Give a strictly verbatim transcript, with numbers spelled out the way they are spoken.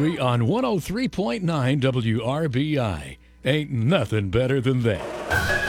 country on one oh three point nine W R B I. Ain't nothing better than that.